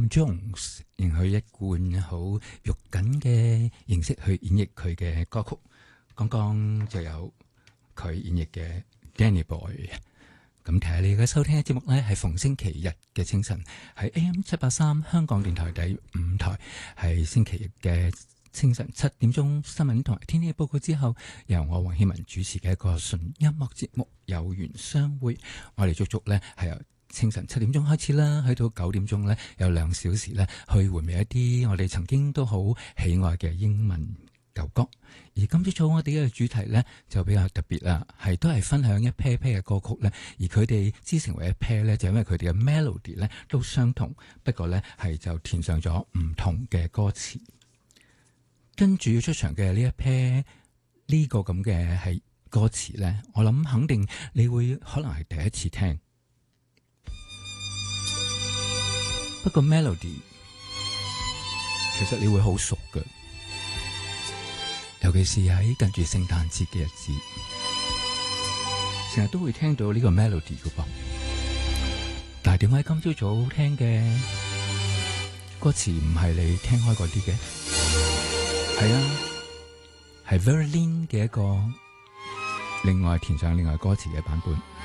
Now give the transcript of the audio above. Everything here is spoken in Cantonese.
Jones 用佢一貫好肉緊嘅形式去演繹佢嘅歌曲。剛剛就有佢演繹嘅 Danny Boy。咁睇下你而家收聽嘅節目呢，係逢星期日嘅清晨，喺 AM783 香港電台第5台，係星期日嘅清晨7點鐘新聞同埋天氣報告之後，由我黃希文主持嘅一個純音樂節目有緣相會。我哋足足呢係由清晨7點鐘開始啦，去到9點鐘呢，有2小時呢去回味一啲我哋曾經都好喜愛嘅英文舊歌。而今朝早我哋嘅主題呢就比較特別啦，係都係分享一 pair 嘅歌曲呢，而佢哋之成為一 pair 呢，就因為佢哋嘅 melody 呢都相同，不過呢係就填上咗唔同嘅歌詞。跟住要出場嘅呢一 pair 呢個咁嘅係歌詞呢，我諗肯定你會可能係第一次聽，不過 melody 其實你會好熟嘅。尤其是喺近住聖誕節嘅日子，成日都會聽到呢個 melody 嘅噃。但係點解今朝早聽嘅歌詞唔係你聽開嗰啲嘅？係啊，係 Verlin 嘅一個另外填上另外歌詞嘅版本。